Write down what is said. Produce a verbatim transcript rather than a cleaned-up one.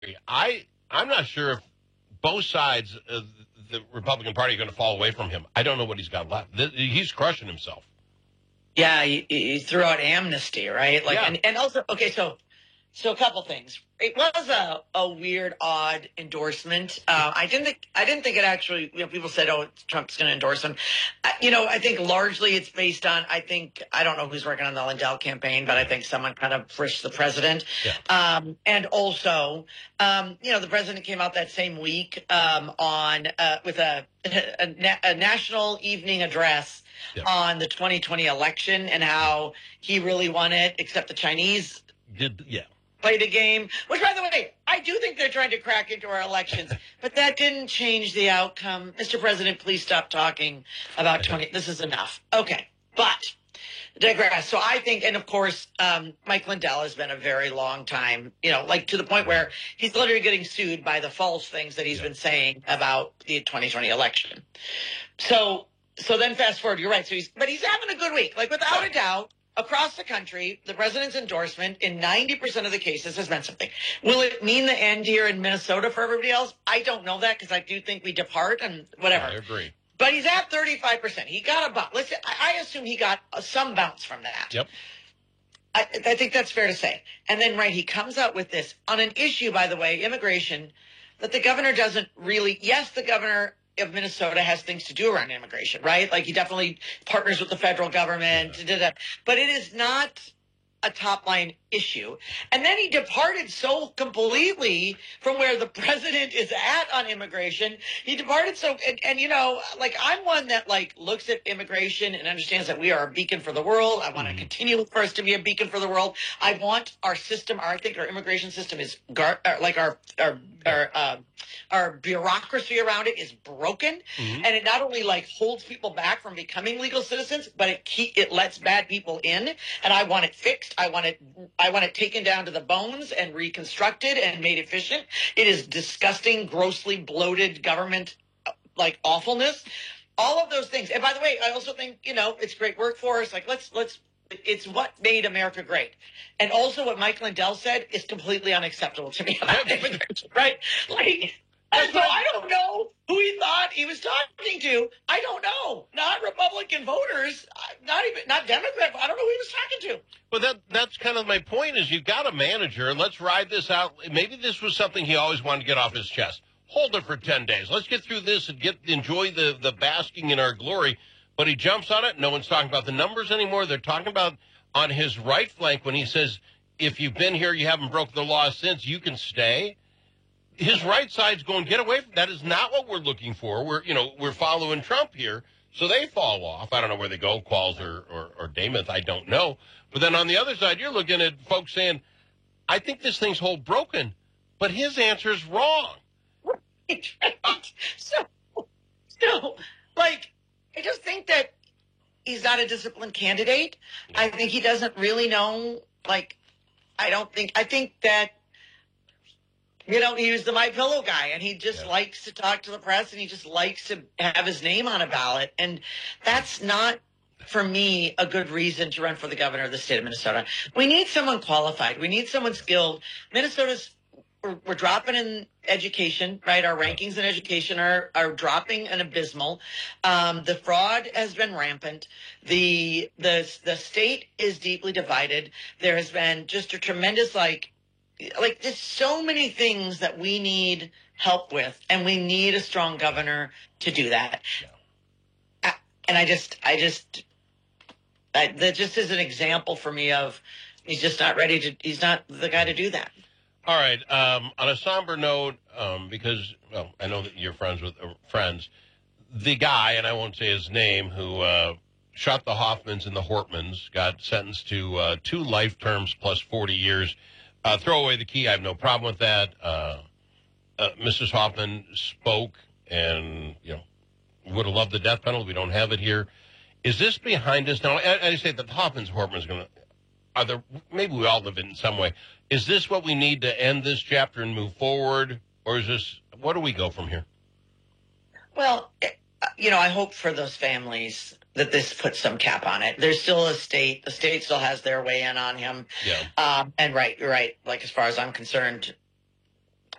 I, I'm not sure if both sides of the Republican Party are going to fall away from him. I don't know what he's got left. He's crushing himself. Yeah, he, he threw out amnesty, right? Like, yeah. and, and also, okay, so so a couple things. It was a, a weird, odd endorsement. Uh, I didn't think I didn't think it actually. You know, people said, "Oh, Trump's going to endorse him." I, you know, I think largely it's based on. I think I don't know who's working on the Lindell campaign, but I think someone kind of pushed the president. Yeah. Um, and also, um, you know, the president came out that same week um, on uh, with a, a, a national evening address. Yeah. On the twenty twenty election and how he really won it, except the Chinese did, yeah, played a game. Which, by the way, I do think they're trying to crack into our elections, but that didn't change the outcome. Mister President, please stop talking about twenty. This is enough. Okay, but digress. So I think, and of course, um, Mike Lindell has been a very long time, you know, like to the point where he's literally getting sued by the false things that he's yeah. been saying about the twenty twenty election. So. So then fast forward, you're right. So he's, but he's having a good week. Like without a doubt, across the country, the president's endorsement in ninety percent of the cases has meant something. Will it mean the end here in Minnesota for everybody else? I don't know that because I do think we depart and whatever. I agree. But he's at thirty-five percent. He got a bounce. Listen, I assume he got some bounce from that. Yep. I, I think that's fair to say. And then, right, he comes out with this on an issue, by the way, immigration, that the governor doesn't really, yes, the governor of Minnesota has things to do around immigration, right? Like he definitely partners with the federal government, da, da, da. But it is not a top line issue. And then he departed so completely from where the president is at on immigration. He departed so, and, and you know, like I'm one that like looks at immigration and understands that we are a beacon for the world. I want to mm-hmm. continue for us to be a beacon for the world. I want our system, our, I think our immigration system is gar, like our, our, our, uh, our bureaucracy around it is broken. Mm-hmm. And it not only like holds people back from becoming legal citizens, but it keep, it lets bad people in. And I want it fixed. I want it, I want it taken down to the bones and reconstructed and made efficient. It is disgusting, grossly bloated government, like awfulness, all of those things. And by the way, I also think, you know, it's great workforce. Like let's, let's, it's what made America great. And also what Mike Lindell said is completely unacceptable to me about immigration, right? Like, and so I don't know who he thought he was talking to. I don't know. Not Republican voters, not even, not Democrat. I don't know who he was talking to. Well, that that's kind of my point is you've got a manager. Let's ride this out. Maybe this was something he always wanted to get off his chest. Hold it for ten days. Let's get through this and get enjoy the, the basking in our glory. But he jumps on it. No one's talking about the numbers anymore. They're talking about on his right flank when he says, if you've been here, you haven't broken the law since, you can stay. His right side's going, get away from that. Is not what we're looking for. We're, you know, we're following Trump here. So they fall off. I don't know where they go, Qualls or, or, or Dameth. I don't know. But then on the other side, you're looking at folks saying, I think this thing's whole broken. But his answer is wrong. Right, right. So, so, like, I just think that he's not a disciplined candidate. I think he doesn't really know, like, I don't think, I think that, you know, he was the My Pillow guy, and he just yeah. likes to talk to the press, and he just likes to have his name on a ballot. And that's not, for me, a good reason to run for the governor of the state of Minnesota. We need someone qualified. We need someone skilled. Minnesota's, we're, we're dropping in education, right? Our rankings in education are, are dropping and abysmal. Um, the fraud has been rampant. The, the, the state is deeply divided. There has been just a tremendous, like, Like, there's so many things that we need help with, and we need a strong governor to do that. Yeah. I, and I just, I just, I, that just is an example for me of he's just not ready to, he's not the guy to do that. All right. Um, on a somber note, um, because, well, I know that you're friends with uh, friends, the guy, and I won't say his name, who uh, shot the Hoffmans and the Hortmans, got sentenced to uh, two life terms plus forty years. Uh, throw away the key. I have no problem with that. Uh, uh, Missus Hoffman spoke and, you know, would have loved the death penalty. We don't have it here. Is this behind us now? I, I say that the Hoffman's Hortman's going to, are there, maybe we all live it in some way. Is this what we need to end this chapter and move forward? Or is this, what do we go from here? Well, you know, I hope for those families that this puts some cap on it. There's still a state. The state still has their way in on him. Yeah. Um, and right, you're right. Like, as far as I'm concerned,